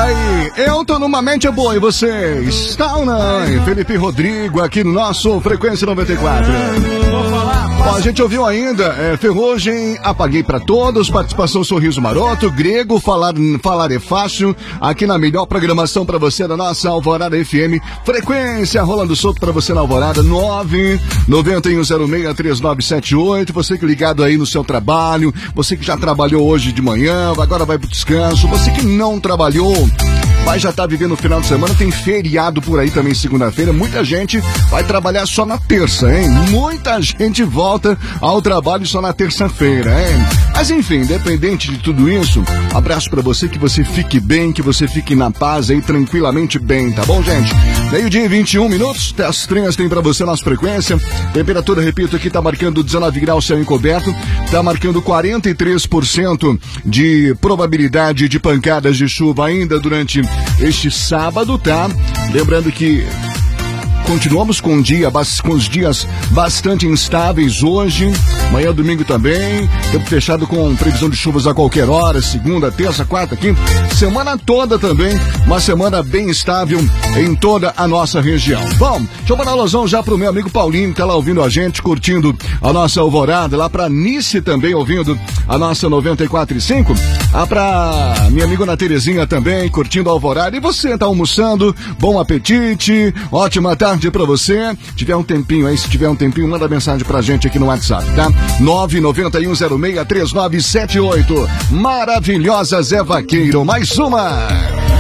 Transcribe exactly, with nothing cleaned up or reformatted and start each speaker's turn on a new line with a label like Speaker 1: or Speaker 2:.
Speaker 1: aí, eu tô numa mente boa e você está ou não? Felipe Rodrigo aqui no nosso Frequência noventa e quatro. Vou falar. Ó, a gente ouviu ainda é, Ferrugem, Apaguei Pra Todos, participação Sorriso Maroto, Grego, Falar, falar é Fácil, aqui na melhor programação pra você da nossa Alvorada F M, Frequência rolando solto pra você na Alvorada, nove nove um zero seis três nove sete oito, você que ligado aí no seu trabalho, você que já trabalhou hoje de manhã, agora vai pro descanso, você que não trabalhou, vai já tá vivendo o final de semana, tem feriado por aí também segunda-feira, muita gente vai trabalhar só na terça, hein? Muita gente volta ao trabalho só na terça-feira, hein? Mas enfim, independente de tudo isso, abraço pra você, que você fique bem, que você fique na paz aí, tranquilamente bem, tá bom, gente? Meio-dia e vinte e um minutos, as trinhas tem pra você nossa frequência, temperatura, repito, aqui tá marcando dezenove graus, céu encoberto, tá marcando quarenta e três por cento de probabilidade de pancadas de chuva ainda durante este sábado, tá? Lembrando que continuamos com, um dia, com os dias bastante instáveis hoje, amanhã, domingo também, tempo fechado com previsão de chuvas a qualquer hora, segunda, terça, quarta, quinta, semana toda também, uma semana bem estável em toda a nossa região. Bom, deixa eu mandar um alusão já pro meu amigo Paulinho, que tá lá ouvindo a gente, curtindo a nossa Alvorada, lá pra Nice também ouvindo a nossa noventa e quatro e cinco, ah, pra minha amiga Ana Terezinha também, curtindo a Alvorada, e você tá almoçando, bom apetite, ótima tarde pra você. Se tiver um tempinho aí, se tiver um tempinho, manda mensagem pra gente aqui no WhatsApp, tá? nove nove um zero seis três nove sete oito. Maravilhosa Zé Vaqueiro, mais uma!